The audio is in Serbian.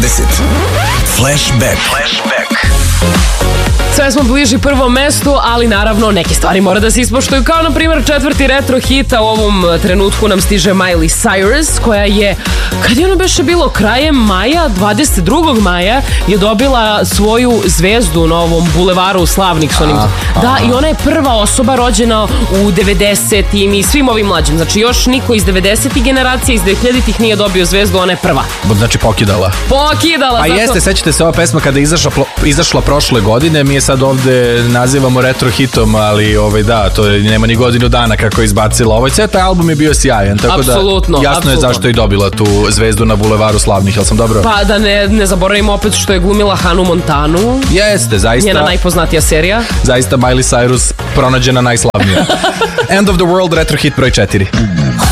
Flashback. Sve smo bliži prvom mestu, ali naravno neke stvari mora da se ispoštuju. Kao na primjer 4. retro hita u ovom trenutku nam stiže Miley Cyrus, koja je, kad je ono beše bilo krajem maja, 22. maja je dobila svoju zvezdu na ovom bulevaru slavnih s onim. Da, i ona je prva osoba rođena u 90-im i svim ovim mlađim. Znači još niko iz 90-ih generacija, iz 2000-ih nije dobio zvezdu, ona je prva. Znači pokidala. Pa zato... jeste, sećate se ova pesma kada je izašla prošle godine, mi je sad ovde nazivamo retro hitom, ali da, to nema ni godinu dana kako je izbacila. Ovaj taj album je bio sjajan, tako apsolutno, da jasno je zašto je dobila tu zvezdu na bulevaru slavnih, jel sam dobro? Pa da ne zaboravimo opet što je glumila Hanu Montanu. Jeste, zaista. Njena najpoznatija serija. Zaista Miley Cyrus pronađena najslavnija. End of the World, retro hit broj 4.